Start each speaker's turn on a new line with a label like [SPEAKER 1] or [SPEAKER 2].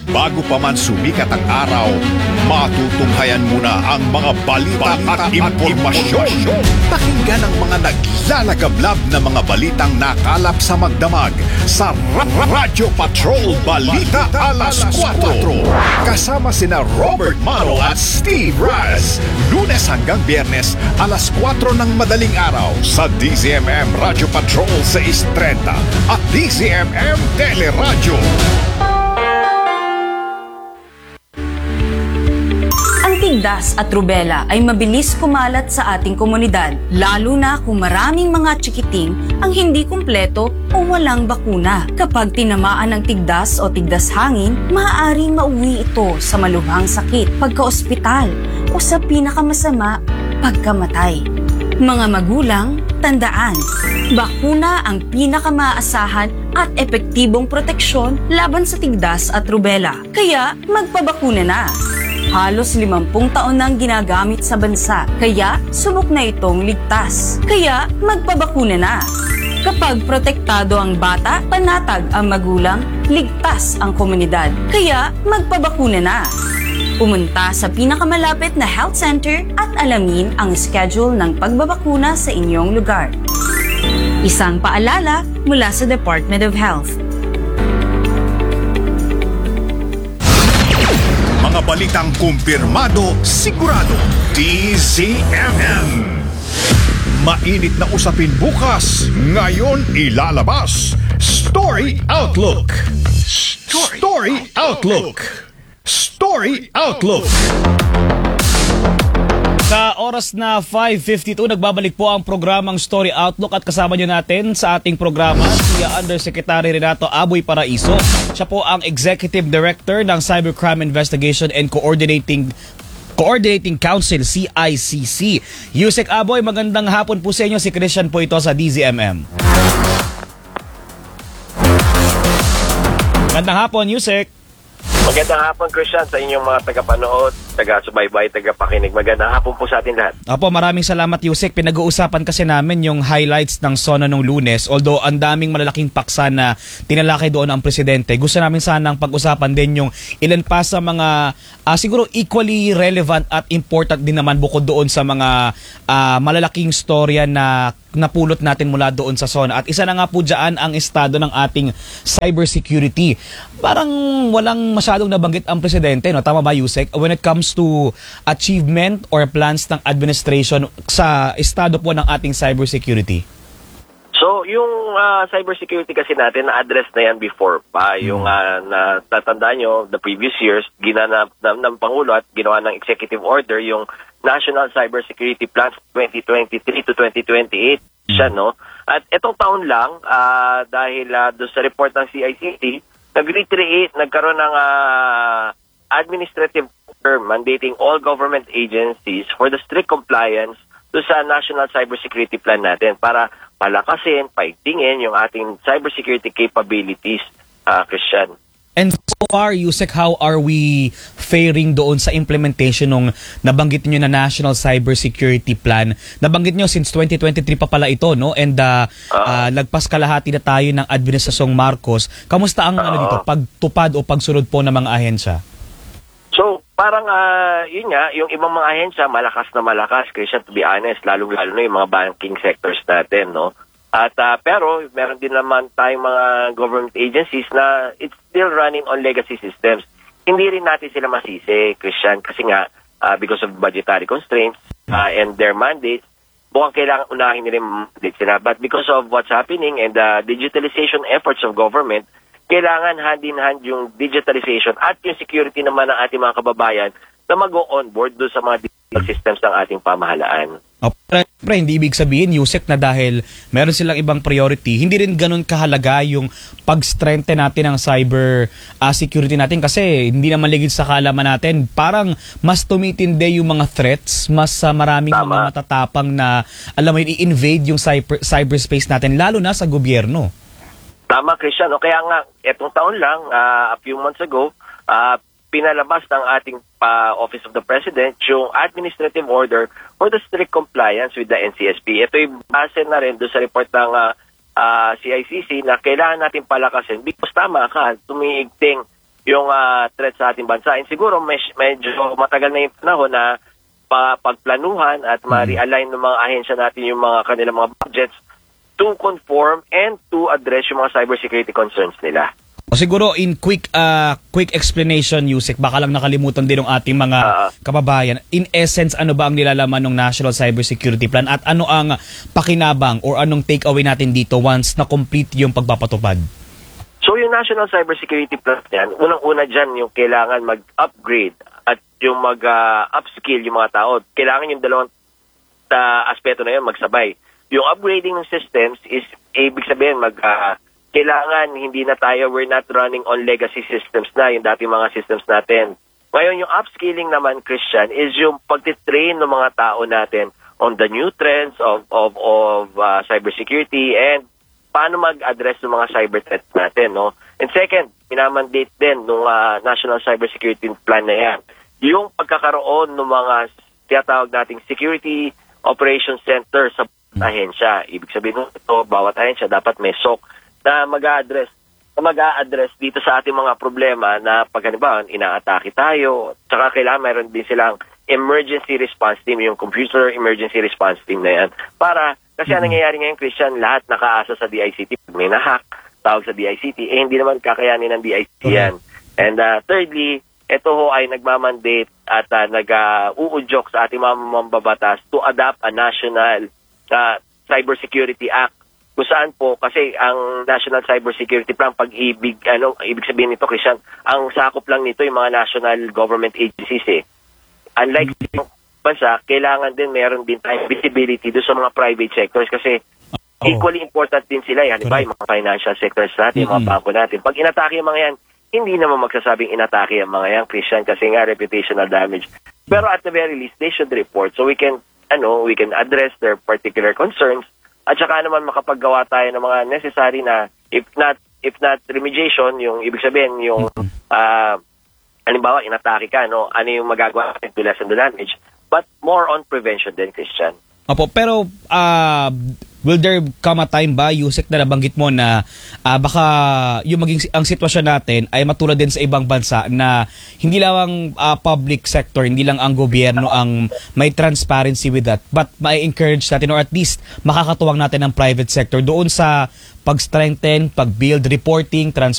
[SPEAKER 1] Bago pa man sumikat ang araw, matutunghayan muna ang mga balita at impormasyon. Pakinggan ang mga naglalagablab na mga balitang nakalap sa magdamag sa Radyo Patrol Balita Alas 4. Kasama sina Robert Maro at Steve Raz. Lunes hanggang Biyernes, alas 4 ng madaling araw sa DZMM Radyo Patrol 630 at DZMM Teleradyo.
[SPEAKER 2] Ang tigdas at rubela ay mabilis kumalat sa ating komunidad, lalo na kung maraming mga tsikiting ang hindi kumpleto o walang bakuna. Kapag tinamaan ng tigdas o tigdas hangin, maaaring mauwi ito sa malubhang sakit, pagka-ospital o sa pinakamasama, pagkamatay. Mga magulang, tandaan, bakuna ang pinakamaasahan at epektibong proteksyon laban sa tigdas at rubela. Kaya magpabakuna na. Halos 50 taon nang ginagamit sa bansa, kaya subok na itong ligtas. Kaya magpabakuna na. Kapag protektado ang bata, panatag ang magulang, ligtas ang komunidad. Kaya magpabakuna na. Pumunta sa pinakamalapit na health center at alamin ang schedule ng pagbabakuna sa inyong lugar. Isang paalala mula sa Department of Health.
[SPEAKER 1] Mga balitang kumpirmado, sigurado, DZMM. Mainit na usapin bukas, ngayon ilalabas. Story Outlook. Story Outlook. Story Outlook.
[SPEAKER 3] Sa oras na 5:52, nagbabalik po ang programang Story Outlook at kasama niyo natin sa ating programa si Undersecretary Renato Aboy Paraiso. Siya po ang Executive Director ng Cybercrime Investigation and Coordinating Council, CICC. Yusek Aboy, magandang hapon po sa inyo. Si Christian po ito sa DZMM. Magandang hapon, Yusek.
[SPEAKER 4] Magandang hapon, Christian, sa inyong mga tagapanood, taga-subaybay, tagapakinig. Magandang hapon po sa atin lahat.
[SPEAKER 3] Apo, maraming salamat, Yusek. Pinag-uusapan kasi namin yung highlights ng SONA nung Lunes. Although ang daming malalaking paksa na tinalakay doon ang presidente, gusto namin sanang pag-usapan din yung ilan pa sa mga siguro equally relevant at important din naman bukod doon sa mga malalaking storya na napulot natin mula doon sa SONA. At isa na nga po dyan ang estado ng ating cybersecurity. Parang walang masyadong nabanggit ang presidente, no? Tama ba, Yusek? When it comes to achievement or plans ng administration sa estado po ng ating cybersecurity.
[SPEAKER 4] So, yung cybersecurity kasi natin, na-address na yan before pa. Yung natatandaan nyo, the previous years, ginanap ng Pangulo at ginawa ng executive order yung National Cybersecurity Plan 2023 to 2028 siya, no? At itong taon lang, dahil doon sa report ng CICT, nagkaroon ng administrative order mandating all government agencies for the strict compliance doon sa National Cybersecurity Plan natin para palakasin, paigtingin yung ating cybersecurity capabilities, Christian.
[SPEAKER 3] And so far, Yusek, how are we faring doon sa implementation ng nabanggit niyo na National Cybersecurity Plan? Nabanggit niyo since 2023 pa pala ito, no? And lagpas kalahati na tayo ng Administrasyong Marcos. Kamusta ang dito, pagtupad o pagsunod po ng mga ahensya?
[SPEAKER 4] So, parang yun nga, yung ibang mga ahensya, malakas na malakas, Christian, to be honest, lalong-lalo na yung mga banking sectors natin, no? At pero meron din naman tayong mga government agencies na it's still running on legacy systems. Hindi rin natin sila masisi, Christian, kasi nga because of budgetary constraints and their mandates, mukhang kailangan unahin nila yung mandate sila. But because of what's happening and the digitalization efforts of government, kailangan hand-in-hand yung digitalization at yung security naman ng ating mga kababayan na mag-on board doon sa mga digital systems ng ating pamahalaan.
[SPEAKER 3] Pre, hindi ibig sabihin, Yusek, na dahil meron silang ibang priority, hindi rin ganun kahalaga yung pag-strengthen natin ng cyber security natin kasi hindi naman ligid sa kaalaman natin. Parang mas tumitindi yung mga threats, mas maraming mga matatapang na, alam mo, i-invade yung cyberspace natin, lalo na sa gobyerno.
[SPEAKER 4] Tama, Christian. O kaya nga, etong taon lang, a few months ago, pinalabas ng ating Office of the President yung administrative order for the strict compliance with the NCSP. Ito ay base na rin doon sa report ng CICC na kailangan natin palakasin because tama ka, tumiigting yung threat sa ating bansa. And siguro medyo matagal na yung panahon na pagplanuhan at ma-realign ng mga ahensya natin yung mga kanilang mga budgets to conform and to address yung mga cybersecurity concerns nila.
[SPEAKER 3] O siguro in quick explanation, Yusek, baka lang nakalimutan din ng ating mga kababayan. In essence, ano ba ang nilalaman ng National Cybersecurity Plan at ano ang pakinabang or anong takeaway natin dito once na complete yung pagpapatupad?
[SPEAKER 4] So yung National Cybersecurity Plan yan, unang-una dyan yung kailangan mag-upgrade at yung mag-upskill yung mga tao. Kailangan yung dalawang aspeto na yun magsabay. Yung upgrading ng systems is, ibig sabihin, kailangan hindi na tayo, we're not running on legacy systems na, yung dating mga systems natin. Ngayon, yung upskilling naman, Christian, is yung pagtitrain ng mga tao natin on the new trends of cybersecurity and paano mag-address ng mga cyber threats natin, no? And second, minamandate din ng National Cybersecurity Plan na yan, yung pagkakaroon ng mga tinatawag nating Security Operations Center sa ahensya. Ibig sabihin ito, bawat ahensya dapat may SOC na mag-a-address dito sa ating mga problema na pag halimbawa, inaatake tayo, tsaka kailangan mayroon din silang emergency response team, yung computer emergency response team na yan. Kasi ang nangyayari ngayon, Christian, lahat nakaasa sa DICT. Pag may nahack, tawag sa DICT, hindi naman kakayanin ng DICT yan. And thirdly, ito ho ay nagmamandate at nag-uudyok sa ating mga mambabatas to adopt a national cybersecurity act. Kung saan po, kasi ang National Cybersecurity Plan, ibig sabihin nito, Christian, ang sakop lang nito yung mga national government agencies eh. Unlike sa bansa, kailangan din meron din tayong visibility doon sa mga private sectors kasi equally important din sila. Halimbawa, yung mga financial sectors natin, yung mga bangko natin. Pag inatake yung mga yan, hindi naman magsasabing inatake yung mga yan, Christian, kasi nga reputational damage. Pero at the very least, they should report so we can address their particular concerns at saka naman makapaggawa tayo ng mga necessary na if not remediation, yung ibig sabihin yung halimbawa inatake ka, no, ano yung magagawa to lessen the damage, but more on prevention din, Christian.
[SPEAKER 3] Opo, pero will there come a time ba, Yusek, na nabanggit mo na baka yung ang sitwasyon natin ay matulad din sa ibang bansa na hindi lang ang public sector, hindi lang ang gobyerno ang may transparency with that, but mai-encourage natin or at least makakatuwang natin ang private sector doon sa pag-strengthen, pag-build reporting, transparency